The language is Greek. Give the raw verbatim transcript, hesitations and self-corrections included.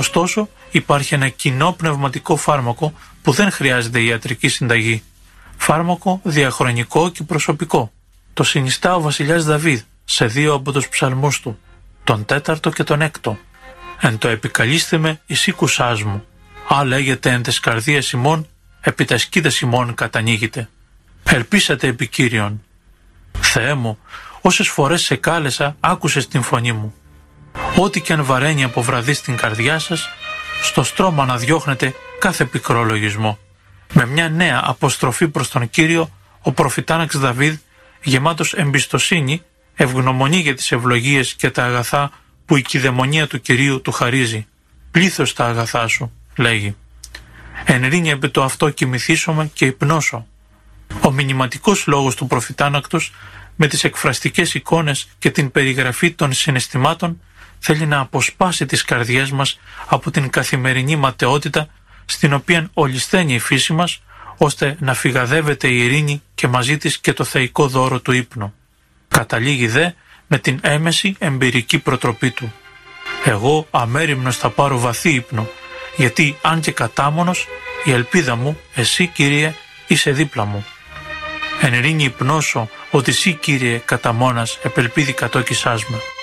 Ωστόσο, υπάρχει ένα κοινό πνευματικό φάρμακο που δεν χρειάζεται ιατρική συνταγή. Φάρμακο διαχρονικό και προσωπικό. Το συνιστά ο βασιλιάς Δαβίδ σε δύο από τους ψαλμούς του, τον τέταρτο και τον έκτο. «Εν το επικαλείστε εις οίκουσάς μου, α λέγεται εν τες καρδίες ημών, επί τας σκίδες ημών κατανοίγεται. Ελπίσατε επί Κύριον. Θεέ μου, όσες φορές σε κάλεσα, άκουσες την φωνή μου. Ό,τι και αν βαραίνει από βραδύ στην καρδιά σας, στο στρώμα να διώχνετε κάθε πικρό λογισμό». Με μια νέα αποστροφή προς τον Κύριο, ο προφητάναξ Δαβίδ, γεμάτος εμπιστοσύνη, ευγνωμονεί για τις ευλογίες και τα αγαθά που η κηδαιμονία του Κυρίου του χαρίζει. «Πλήθος τα αγαθά σου», λέγει. «Εν ρήνη επί το αυτό κοιμηθήσομαι και υπνώσω». Ο μηνυματικός λόγος του προφητάνακτος, με τις εκφραστικές εικόνες και την περιγραφή των συναισθημάτων, θέλει να αποσπάσει τις καρδιές μας από την καθημερινή ματαιότητα στην οποία ολισθαίνει η φύση μας, ώστε να φυγαδεύεται η ειρήνη και μαζί της και το θεϊκό δώρο του ύπνου. Καταλήγει δε με την έμεση εμπειρική προτροπή του. «Εγώ αμέριμνος θα πάρω βαθύ ύπνο, γιατί αν και κατάμονος, η ελπίδα μου, εσύ Κύριε, είσαι δίπλα μου. Εν ειρήνη υπνώσω, ότι εσύ Κύριε κατά μόνας επελπίδη κατόκισάς με».